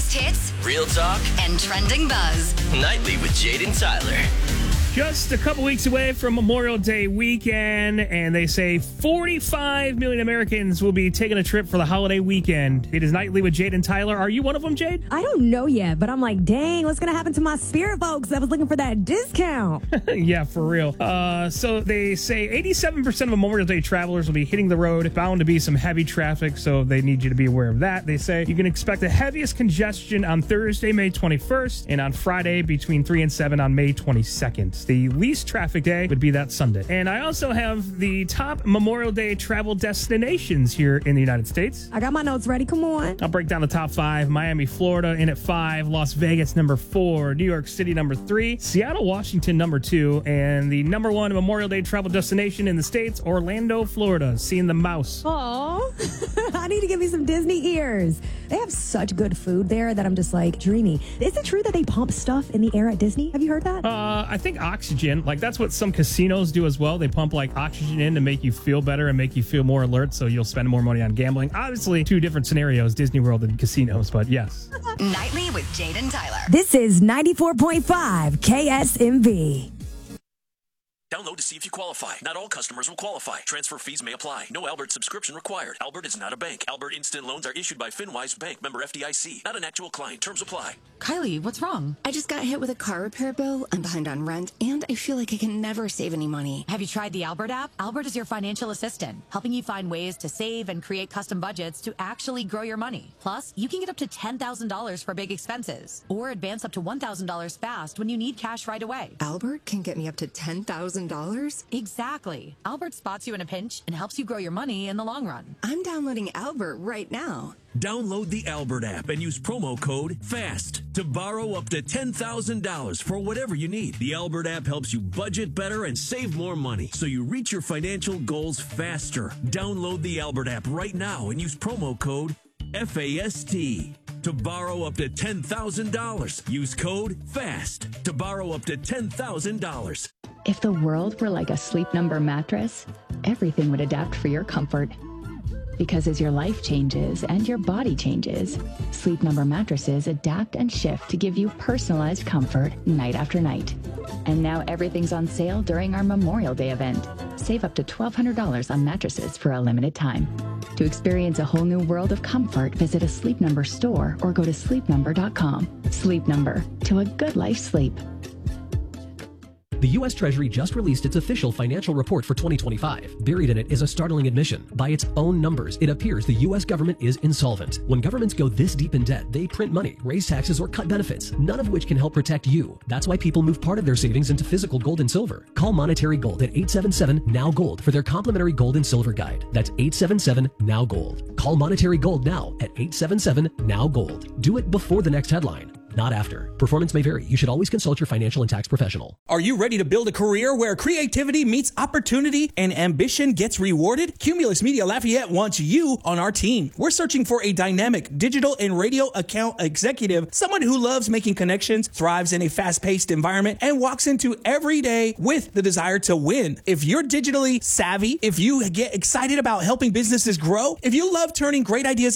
biggest hits, real talk, and trending buzz. Nightly with Jade and Tyler. Just a couple weeks away from Memorial Day weekend, and they say 45 million Americans will be taking a trip for the holiday weekend. It is Nightly with Jade and Tyler. Are you one of them, Jade? I don't know yet, but I'm like, dang, what's going to happen to my spirit folks that was looking for that discount? Yeah, for real. So they say 87% of Memorial Day travelers will be hitting the road. Bound to be some heavy traffic, so they need you to be aware of that. They say you can expect the heaviest congestion on Thursday, May 21st, and on Friday between 3 and 7 on May 22nd. The least traffic day would be that Sunday. And I also have the top Memorial Day travel destinations here in the United States. I got my notes ready. Come on. I'll break down the top 5. Miami, Florida in at 5. Las Vegas, number 4. New York City, number 3. Seattle, Washington, number 2. And the number 1 Memorial Day travel destination in the States, Orlando, Florida. Seeing the mouse. Oh, I need to give me some Disney ears. They have such good food there that I'm just like dreamy. Is it true that they pump stuff in the air at Disney? Have you heard that? I think oxygen, like that's what some casinos do as well. They pump like oxygen in to make you feel better and make you feel more alert, so you'll spend more money on gambling. Obviously, two different scenarios, Disney World and casinos, but yes. Nightly with Jade and Tyler. This is 94.5 KSMB. Download to see if you qualify. Not all customers will qualify. Transfer fees may apply. No Albert subscription required. Albert is not a bank. Albert Instant Loans are issued by FinWise Bank, member FDIC. Not an actual client. Terms apply. Kylie, what's wrong? I just got hit with a car repair bill. I'm behind on rent, and I feel like I can never save any money. Have you tried the Albert app? Albert is your financial assistant, helping you find ways to save and create custom budgets to actually grow your money. Plus, you can get up to $10,000 for big expenses, or advance up to $1,000 fast when you need cash right away. Albert can get me up to $10,000? Exactly. Albert spots you in a pinch and helps you grow your money in the long run. I'm downloading Albert right now. Download the Albert app and use promo code FAST to borrow up to $10,000 for whatever you need. The Albert app helps you budget better and save more money so you reach your financial goals faster. Download the Albert app right now and use promo code FAST to borrow up to $10,000. Use code FAST to borrow up to $10,000. If the world were like a Sleep Number mattress, everything would adapt for your comfort. Because as your life changes and your body changes, Sleep Number mattresses adapt and shift to give you personalized comfort night after night. And now everything's on sale during our Memorial Day event. Save up to $1,200 on mattresses for a limited time. To experience a whole new world of comfort, visit a Sleep Number store or go to sleepnumber.com. Sleep Number, to a good life sleep. The U.S. Treasury just released its official financial report for 2025. Buried in it is a startling admission. By its own numbers, it appears the U.S. government is insolvent. When governments go this deep in debt, they print money, raise taxes, or cut benefits, none of which can help protect you. That's why people move part of their savings into physical gold and silver. Call Monetary Gold at 877-NOW-GOLD for their complimentary gold and silver guide. That's 877-NOW-GOLD. Call Monetary Gold now at 877-NOW-GOLD. Do it before the next headline, not after. Performance may vary. You should always consult your financial and tax professional. Are you ready to build a career where creativity meets opportunity and ambition gets rewarded? Cumulus Media Lafayette wants you on our team. We're searching for a dynamic digital and radio account executive, someone who loves making connections, thrives in a fast-paced environment, and walks into every day with the desire to win. If you're digitally savvy, if you get excited about helping businesses grow, if you love turning great ideas